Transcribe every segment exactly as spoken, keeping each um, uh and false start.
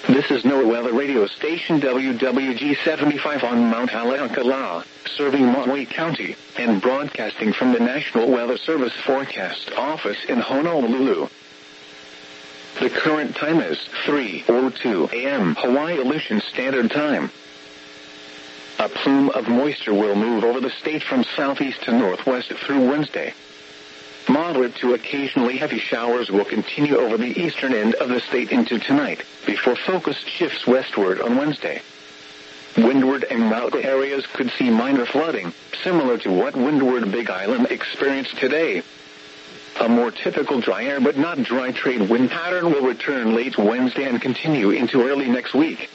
This is NOAA Weather Radio Station W W G seventy-five on Mount Haleakala, serving Maui County, and broadcasting from the National Weather Service Forecast Office in Honolulu. The current time is three oh two a m Hawaii Aleutian Standard Time. A plume of moisture will move over the state from southeast to northwest through Wednesday. Moderate to occasionally heavy showers will continue over the eastern end of the state into tonight, before focus shifts westward on Wednesday. Windward and mountain areas could see minor flooding, similar to what Windward Big Island experienced today. A more typical dry air but not dry trade wind pattern will return late Wednesday and continue into early next week.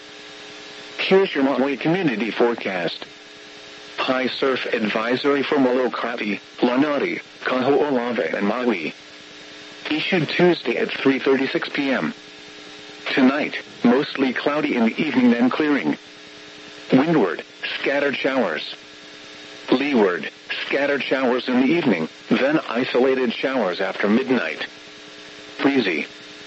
Here's your Maui community forecast. High surf advisory for Molokai, Lanai, Kaho'olawe, and Maui. Issued Tuesday at three thirty-six p m Tonight, mostly cloudy in the evening then clearing. Windward, scattered showers. Leeward, scattered showers in the evening, then isolated showers after midnight. Breezy.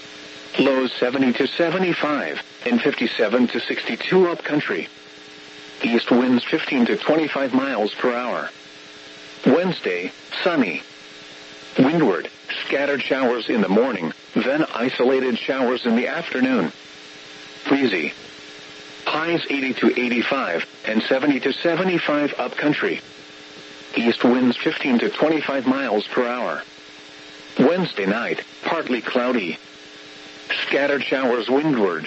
Lows seventy to seventy-five, and fifty-seven to sixty-two upcountry. East winds fifteen to twenty-five miles per hour. Wednesday, sunny. Windward, scattered showers in the morning, then isolated showers in the afternoon. Breezy. Highs eighty to eighty-five, and seventy to seventy-five upcountry. East winds fifteen to twenty-five miles per hour. Wednesday night, partly cloudy. Scattered showers windward.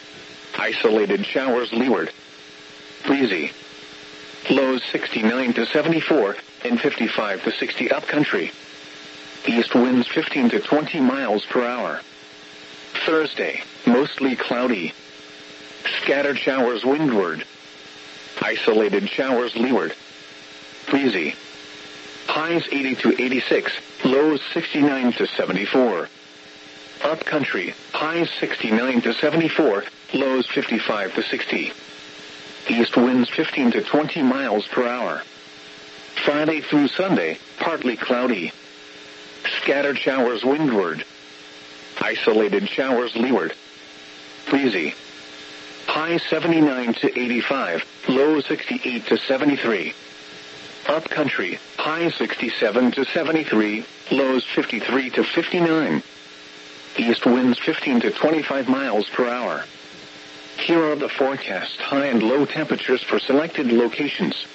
Isolated showers leeward. Breezy. Lows sixty-nine to seventy-four, and fifty-five to sixty upcountry. East winds fifteen to twenty miles per hour. Thursday, mostly cloudy. Scattered showers windward. Isolated showers leeward. Breezy. Highs eighty to eighty-six, lows sixty-nine to seventy-four. Upcountry, highs sixty-nine to seventy-four, lows fifty-five to sixty. East winds fifteen to twenty miles per hour. Friday through Sunday, partly cloudy. Scattered showers windward. Isolated showers leeward. Breezy. High seventy-nine to eighty-five, low sixty-eight to seventy-three. Upcountry, high sixty-seven to seventy-three, lows fifty-three to fifty-nine. East winds fifteen to twenty-five miles per hour. Here are the forecast high and low temperatures for selected locations.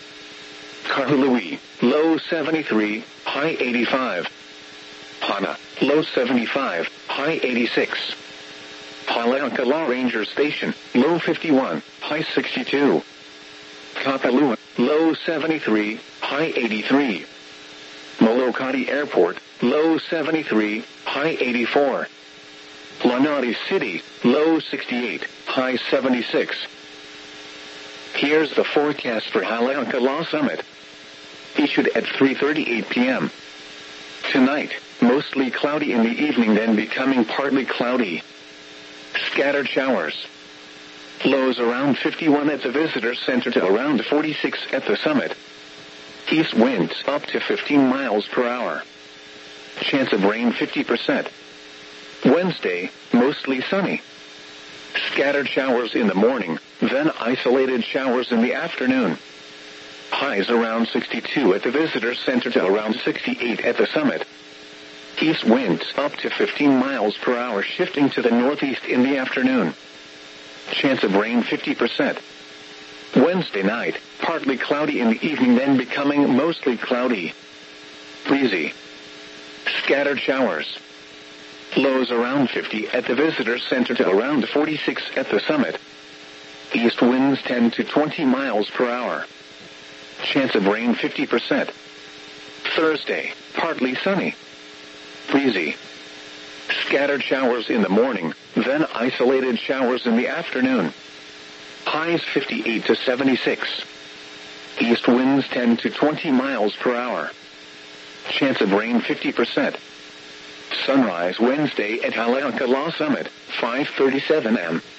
Kahului, low seventy-three, high eighty-five. Hana, low seventy-five, high eighty-six. Haleakala Ranger Station, low fifty-one, high sixty-two. Kapalua, low seventy-three, high eighty-three. Molokai Airport, low seventy-three, high eighty-four. Lanai City, low sixty-eight, high seventy-six. Here's the forecast for Haleakala Summit. Issued at three thirty-eight p m Tonight, mostly cloudy in the evening then becoming partly cloudy. Scattered showers. Lows around fifty-one at the Visitor Center to around forty-six at the summit. East winds up to fifteen miles per hour. Chance of rain fifty percent. Wednesday, mostly sunny. Scattered showers in the morning, then isolated showers in the afternoon. Highs around sixty-two at the Visitor Center to around sixty-eight at the summit. East winds up to fifteen miles per hour shifting to the northeast in the afternoon. Chance of rain fifty percent. Wednesday night, partly cloudy in the evening then becoming mostly cloudy. Breezy. Scattered showers. Lows around fifty at the Visitor Center to around forty-six at the summit. East winds ten to twenty miles per hour. Chance of rain fifty percent. Thursday, partly sunny. Breezy. Scattered showers in the morning, then isolated showers in the afternoon. Highs fifty-eight to seventy-six. East winds ten to twenty miles per hour. Chance of rain fifty percent. Sunrise Wednesday at Haleakala Summit, five thirty-seven a m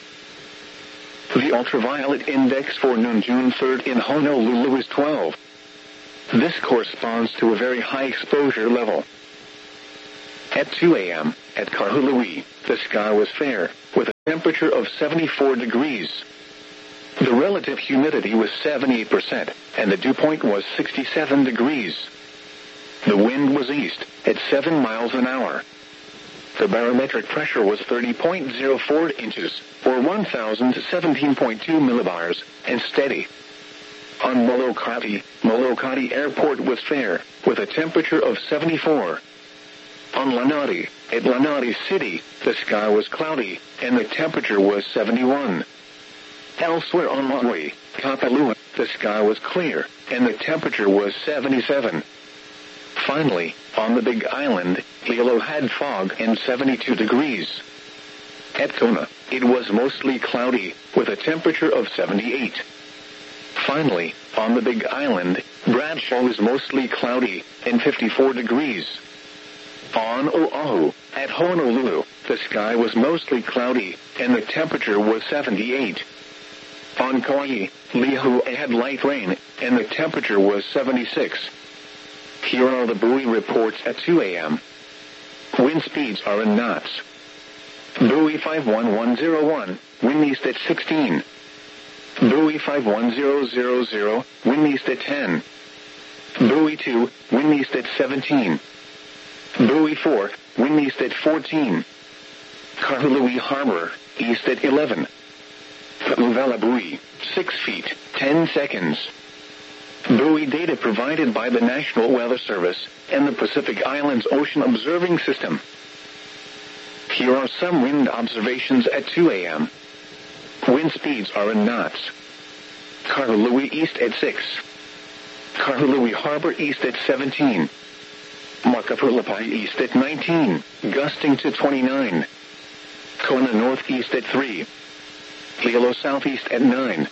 The ultraviolet index for noon June third in Honolulu is twelve. This corresponds to a very high exposure level. At two a m, at Kahului, the sky was fair, with a temperature of seventy-four degrees. The relative humidity was seventy-eight percent, and the dew point was sixty-seven degrees. The wind was east, at seven miles an hour. The barometric pressure was thirty point zero four inches, or one thousand seventeen point two millibars, and steady. On Molokati, Molokati Airport was fair, with a temperature of seventy-four. On Lanati, at Lanati City, the sky was cloudy, and the temperature was seventy-one. Elsewhere on Maui, Kapalua, the sky was clear, and the temperature was seventy-seven. Finally, on the Big Island, Hilo had fog and seventy-two degrees. At Kona, it was mostly cloudy, with a temperature of seventy-eight. Finally, on the Big Island, Bradshaw was mostly cloudy, and fifty-four degrees. On Oahu, at Honolulu, the sky was mostly cloudy, and the temperature was seventy-eight. On Kauai, Lihue had light rain, and the temperature was seventy-six. Here are the buoy reports at two a.m. Wind speeds are in knots. Buoy five one one zero one, wind east at sixteen. Buoy five one zero zero zero, wind east at ten. Buoy two, wind east at seventeen. Buoy four, wind east at fourteen. Kahului Harbor, east at eleven. Paluvela buoy, six feet, ten seconds. Buoy data provided by the National Weather Service and the Pacific Islands Ocean Observing System. Here are some wind observations at two a.m. Wind speeds are in knots. Kahului east at six. Kahului Harbor east at seventeen. Makapulapai east at nineteen, gusting to twenty-nine. Kona northeast at three. Hilo southeast at nine.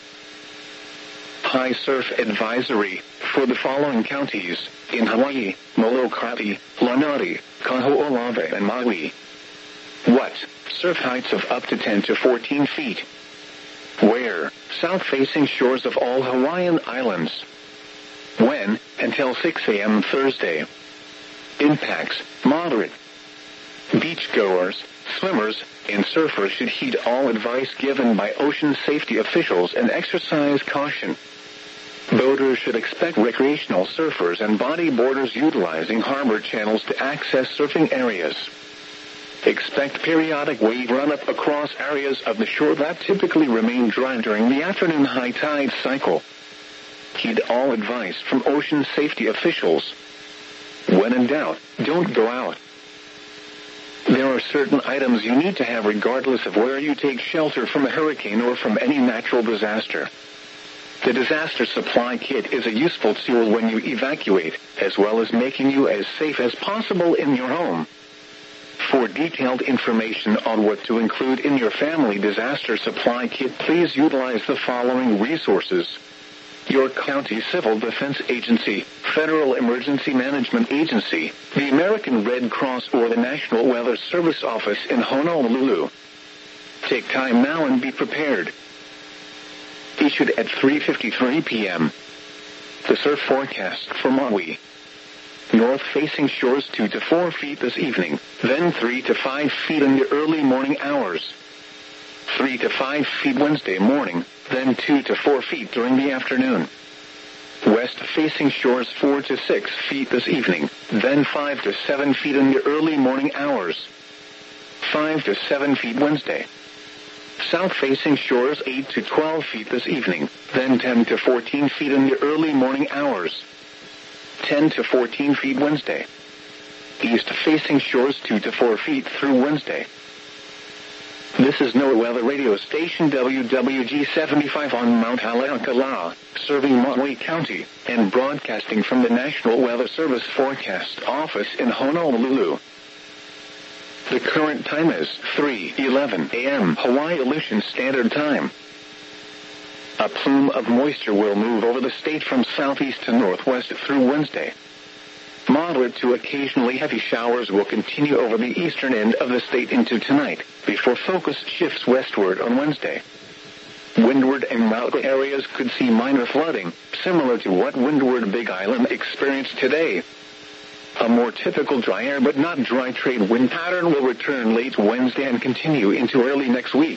High surf advisory for the following counties in Hawaii: Molokati, Lanati, Kaho'olawe, and Maui. What? Surf heights of up to ten to fourteen feet. Where? South-facing shores of all Hawaiian islands. When? Until six a.m. Thursday. Impacts: moderate. Beachgoers, swimmers, and surfers should heed all advice given by ocean safety officials and exercise caution. Boaters should expect recreational surfers and bodyboarders utilizing harbor channels to access surfing areas. Expect periodic wave run-up across areas of the shore that typically remain dry during the afternoon high tide cycle. Heed all advice from ocean safety officials. When in doubt, don't go out. There are certain items you need to have regardless of where you take shelter from a hurricane or from any natural disaster. The disaster supply kit is a useful tool when you evacuate, as well as making you as safe as possible in your home. For detailed information on what to include in your family disaster supply kit, please utilize the following resources: York County Civil Defense Agency, Federal Emergency Management Agency, the American Red Cross, or the National Weather Service Office in Honolulu. Take time now and be prepared. Issued at three fifty-three p.m. The surf forecast for Maui. North-facing shores two to four feet this evening, then three to five feet in the early morning hours. three to five feet Wednesday morning, then two to four feet during the afternoon. West-facing shores four to six feet this evening, then five to seven feet in the early morning hours. five to seven feet Wednesday. South-facing shores eight to twelve feet this evening, then ten to fourteen feet in the early morning hours. ten to fourteen feet Wednesday. East-facing shores two to four feet through Wednesday. This is NOAA Weather Radio Station W W G seventy-five on Mount Haleakala, serving Maui County, and broadcasting from the National Weather Service Forecast Office in Honolulu. The current time is three eleven a.m. Hawaii Aleutian Standard Time. A plume of moisture will move over the state from southeast to northwest through Wednesday. Moderate to occasionally heavy showers will continue over the eastern end of the state into tonight, before focus shifts westward on Wednesday. Windward and mountain areas could see minor flooding, similar to what Windward Big Island experienced today. A more typical dry air but not dry trade wind pattern will return late Wednesday and continue into early next week.